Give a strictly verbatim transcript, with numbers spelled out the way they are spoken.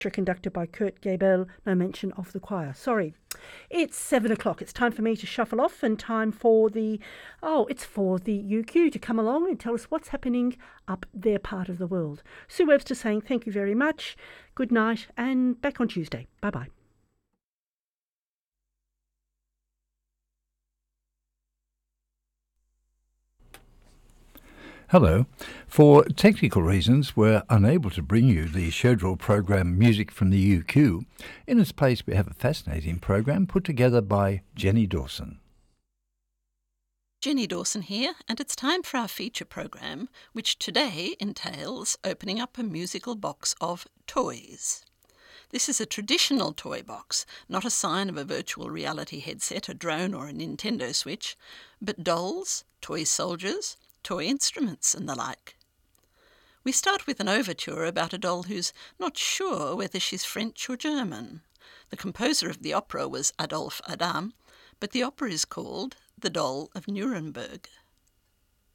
conducted by Kurt Gabel, no mention of the choir. Sorry. It's seven o'clock. It's time for me to shuffle off and time for the, oh, it's for the U Q to come along and tell us what's happening up their part of the world. Sue Webster saying thank you very much. Good night and back on Tuesday. Bye-bye. Hello. For technical reasons, we're unable to bring you the scheduled program Music from the U Q. In its place, we have a fascinating program put together by Jenny Dawson. Jenny Dawson here, and it's time for our feature program, which today entails opening up a musical box of toys. This is a traditional toy box, not a sign of a virtual reality headset, a drone or a Nintendo Switch, but dolls, toy soldiers, toy instruments and the like. We start with an overture about a doll who's not sure whether she's French or German. The composer of the opera was Adolphe Adam, but the opera is called The Doll of Nuremberg.